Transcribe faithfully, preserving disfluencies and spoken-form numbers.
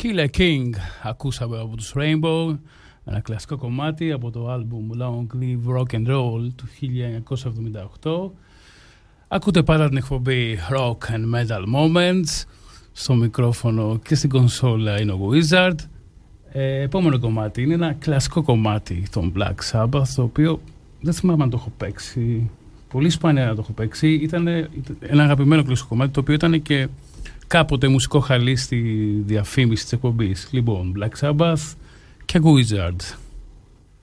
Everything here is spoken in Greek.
Killer King ακούσαμε από τους Rainbow, ένα κλασικό κομμάτι από το άλμπουμ Long Live Rock and Roll του χίλια εννιακόσια εβδομήντα οκτώ. Ακούτε πάντα την εκπομπή Rock and Metal Moments. Στο μικρόφωνο και στην κονσόλα είναι ο Wizard. ε, Επόμενο κομμάτι είναι ένα κλασικό κομμάτι των Black Sabbath, το οποίο δεν θυμάμαι αν το έχω παίξει, πολύ σπάνια να το έχω παίξει. Ήταν ένα αγαπημένο κλασικό κομμάτι, το οποίο ήταν και κάποτε μουσικό χαλί στη διαφήμιση της εκπομπής. Λοιπόν, Black Sabbath και Wizard.